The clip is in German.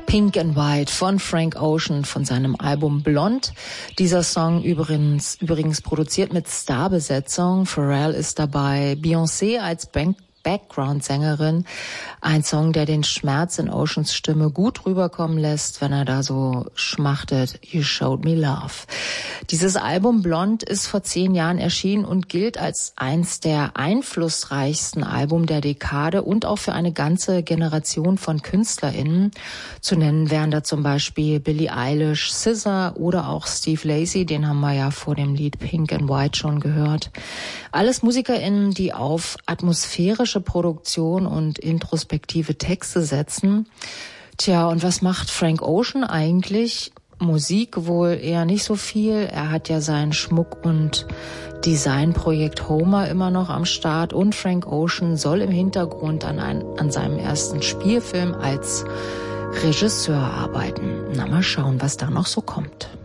Pink and White von Frank Ocean von seinem Album Blonde. Dieser Song übrigens produziert mit Starbesetzung. Pharrell ist dabei, Beyoncé als Background-Sängerin. Ein Song, der den Schmerz in Oceans Stimme gut rüberkommen lässt, wenn er da so schmachtet, You Showed Me Love. Dieses Album Blonde ist vor 10 Jahren erschienen und gilt als eins der einflussreichsten Alben der Dekade und auch für eine ganze Generation von KünstlerInnen. Zu nennen wären da zum Beispiel Billie Eilish, SZA oder auch Steve Lacy, den haben wir ja vor dem Lied Pink and White schon gehört. Alles MusikerInnen, die auf atmosphärische Produktion und introspektive Texte setzen. Tja, und was macht Frank Ocean eigentlich? Musik wohl eher nicht so viel. Er hat ja sein Schmuck- und Designprojekt Homer immer noch am Start und Frank Ocean soll im Hintergrund an seinem ersten Spielfilm als Regisseur arbeiten. Na, mal schauen, was da noch so kommt.